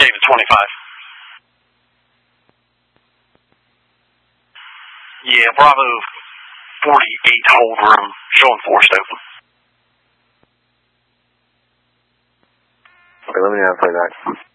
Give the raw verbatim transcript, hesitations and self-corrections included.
David twenty-five. Yeah, Bravo forty-eight hold room, showing forced open. Okay, let me know how to play that.